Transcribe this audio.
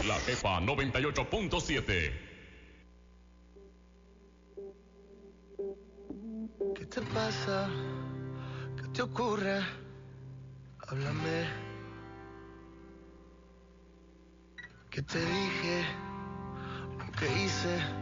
La Jefa 98.7. ¿Qué te pasa? ¿Qué te ocurre? Háblame. ¿Qué te dije? ¿Qué hice?